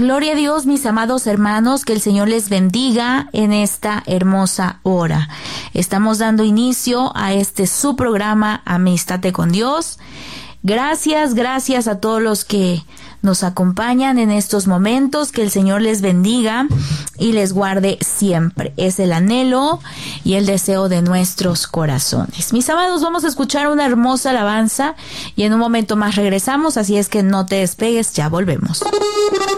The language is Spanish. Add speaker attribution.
Speaker 1: Gloria a Dios, mis amados hermanos, que el Señor les bendiga en esta hermosa hora. Estamos dando inicio a su programa Amístate con Dios. Gracias a todos los que nos acompañan en estos momentos. Que el Señor les bendiga y les guarde siempre. Es el anhelo y el deseo de nuestros corazones. Mis amados, vamos a escuchar una hermosa alabanza y en un momento más regresamos, así es que no te despegues, ya volvemos.